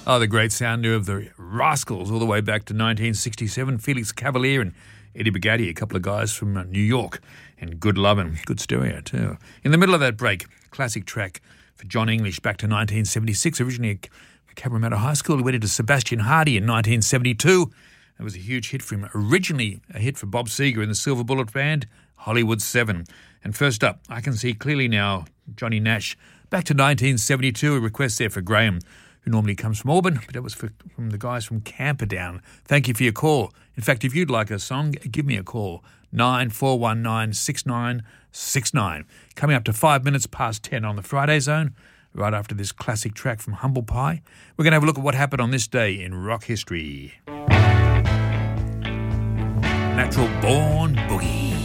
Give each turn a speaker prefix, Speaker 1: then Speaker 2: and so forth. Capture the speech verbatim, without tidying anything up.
Speaker 1: Oh, the great sound of the Rascals all the way back to nineteen sixty-seven. Felix Cavalier and Eddie Bugatti, a couple of guys from uh, New York. And Good Lovin', good stereo too. In the middle of that break, classic track for John English back to nineteen seventy-six. Originally at Cabramatta High School. He went into Sebastian Hardy in nineteen seventy-two. It was a huge hit for him. Originally a hit for Bob Seger in the Silver Bullet Band, Hollywood seven. And first up, I Can See Clearly Now, Johnny Nash. Back to nineteen seventy-two, a request there for Graham, who normally comes from Auburn, but that was for, from the guys from Camperdown. Thank you for your call. In fact, if you'd like a song, give me a call, nine four one nine, six nine six nine. Coming up to five minutes past ten on the Friday Zone, right after this classic track from Humble Pie, we're going to have a look at what happened on this day in rock history. Natural Born Boogie.